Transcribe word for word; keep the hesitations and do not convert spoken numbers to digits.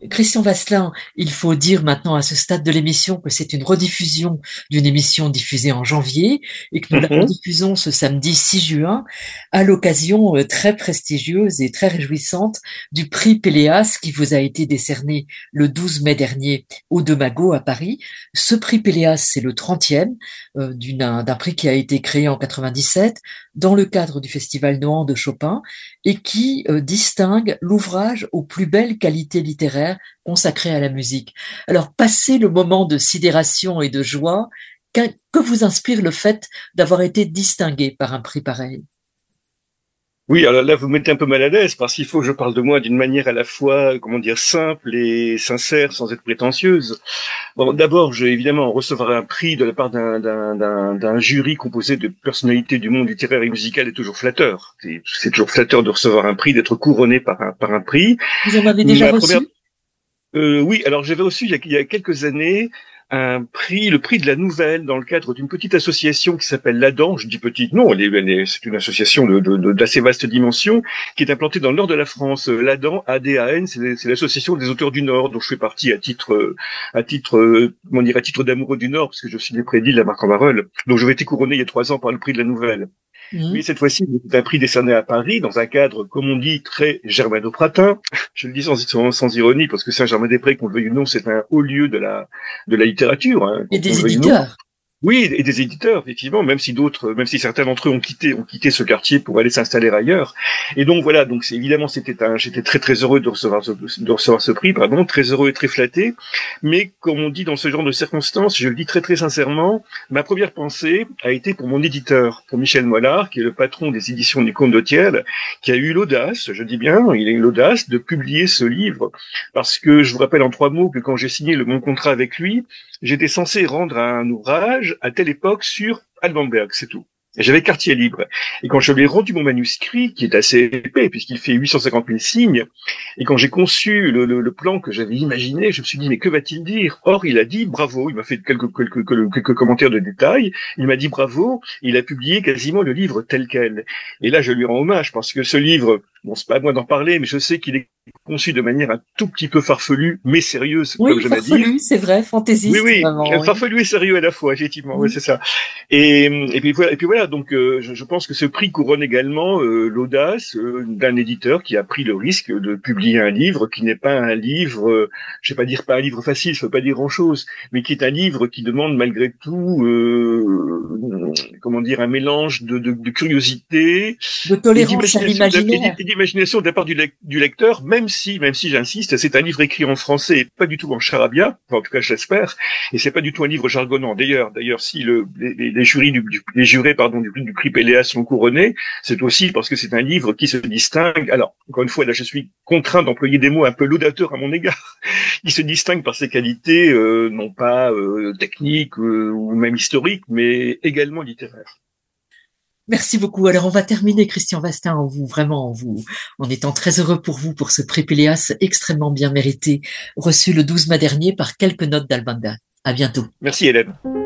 Christian Vasselin, il faut dire maintenant à ce stade de l'émission que c'est une rediffusion d'une émission diffusée en janvier et que nous la Mhm. rediffusons ce samedi six juin à l'occasion euh, très prestigieuse et très réjouissante du prix Péléas qui vous a été décerné le douze mai dernier au De Mago à Paris. Ce prix Péléas, c'est le trentième euh, d'une- d'un prix qui a été créé en quatre-vingt-dix-sept dans le cadre du Festival Nohant de Chopin et qui euh, distingue l'ouvrage aux plus belles qualités littéraires consacrées à la musique. Alors, passé le moment de sidération et de joie, qu'un- que vous inspire le fait d'avoir été distingué par un prix pareil? Oui, alors là, vous me mettez un peu mal à l'aise parce qu'il faut que je parle de moi d'une manière à la fois, comment dire, simple et sincère sans être prétentieuse. Bon, d'abord, je vais évidemment recevoir un prix de la part d'un, d'un, d'un, d'un jury composé de personnalités du monde littéraire et musical est toujours flatteur. C'est, c'est toujours flatteur de recevoir un prix, d'être couronné par un, par un prix. Vous en avez déjà Ma première reçu? Euh, oui, alors j'avais reçu il y, a, il y a quelques années un prix, le prix de la nouvelle, dans le cadre d'une petite association qui s'appelle l'Adam. Je dis petite, non, elle est, elle est- c'est une association de, de, de- d'assez vaste dimension qui est implantée dans le nord de la France. Euh, L'Adam, A D A N, c'est, c'est l'association des auteurs du Nord, dont je fais partie à titre, euh, à titre, euh, comment dire, à titre d'amoureux du Nord, parce que je suis des prédits de la marque en Barœul. Donc j'avais été couronné il y a trois ans par le prix de la nouvelle. Mais Mhm. cette fois-ci, c'est un prix décerné à Paris, dans un cadre, comme on dit, très germano-pratin. Je le dis sans, sans, sans ironie, parce que Saint-Germain-des-Prés, qu'on le veuille ou non, c'est un haut lieu de la, de la littérature, hein, Et qu'on des le veuille ou non. éditeurs. Oui, et des éditeurs, effectivement, même si d'autres, même si certains d'entre eux ont quitté, ont quitté ce quartier pour aller s'installer ailleurs. Et donc voilà, donc c'est évidemment c'était un, j'étais très très heureux de recevoir ce, de recevoir ce prix, pardon, très heureux et très flatté. Mais comme on dit dans ce genre de circonstances, je le dis très très sincèrement, ma première pensée a été pour mon éditeur, pour Michel Mollard, qui est le patron des éditions du Comte de Thiel, qui a eu l'audace, je dis bien, il a eu l'audace de publier ce livre, parce que je vous rappelle en trois mots que quand j'ai signé le mon contrat avec lui, j'étais censé rendre un ouvrage à telle époque sur Alban Berg, c'est tout. Et j'avais quartier libre. Et quand je lui ai rendu mon manuscrit, qui est assez épais, puisqu'il fait huit cent cinquante mille signes, et quand j'ai conçu le, le, le plan que j'avais imaginé, je me suis dit, mais que va-t-il dire? Or, il a dit bravo, il m'a fait quelques, quelques, quelques, quelques commentaires de détail, il m'a dit bravo, il a publié quasiment le livre tel quel. Et là, je lui rends hommage, parce que ce livre, bon, c'est pas à moi d'en parler, mais je sais qu'il est conçu de manière un tout petit peu farfelue, mais sérieuse, comme Oui, j'aime à dire. farfelu, c'est vrai, Oui, fantaisiste, oui, vraiment, oui. farfelu et sérieux à la fois, effectivement, ouais, Mhm. c'est ça. Et, et puis voilà, et puis voilà. Donc, euh, je, je pense que ce prix couronne également euh, l'audace euh, d'un éditeur qui a pris le risque de publier un livre qui n'est pas un livre, euh, je vais pas dire pas un livre facile, ça veut pas dire grand-chose, mais qui est un livre qui demande malgré tout, euh, comment dire, un mélange de, de, de curiosité De et tolérance à d'imagination, l'imaginaire. et d'imagination de la part du, lec- du lecteur, même si, même si j'insiste, c'est un livre écrit en français, et pas du tout en charabia, enfin, en tout cas j'espère, et c'est pas du tout un livre jargonnant. D'ailleurs, d'ailleurs, si le, les, les jurys du, du, les jurés, pardon, du, du prix Péléas sont couronnés, c'est aussi parce que c'est un livre qui se distingue. Alors, encore une fois, là, je suis contraint d'employer des mots un peu laudateurs à mon égard, qui se distingue par ses qualités, euh, non pas euh, techniques euh, ou même historiques, mais également littéraires. Merci beaucoup. Alors, on va terminer, Christian Vastin, en vous, vraiment, en vous, en étant très heureux pour vous, pour ce prix Péléas extrêmement bien mérité, reçu le douze mai dernier par quelques notes d'Albanda. À bientôt. Merci, Hélène.